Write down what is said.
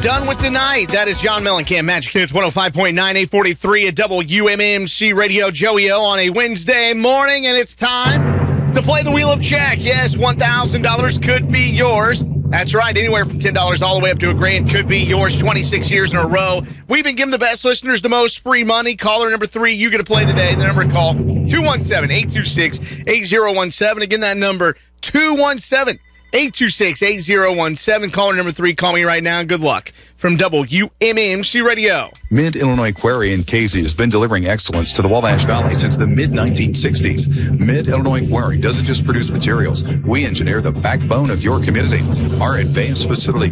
Done with the night. That is John Mellencamp, Magic Hits 105.9, 843 at WMMC Radio. Joey O on a Wednesday morning, and it's time to play the Wheel of Check. Yes, $1,000 could be yours. That's right. Anywhere from $10 all the way up to $1,000 could be yours 26 years in a row. We've been giving the best listeners the most free money. Caller number 3, you get to play today. The number to call, 217-826-8017. Again, that number, 217-826-8017. Caller number 3, call me right now. Good luck from WMMC Radio. Mid-Illinois Quarry in Casey has been delivering excellence to the Wabash Valley since the mid-1960s. Mid-Illinois Quarry doesn't just produce materials. We engineer the backbone of your community. Our advanced facility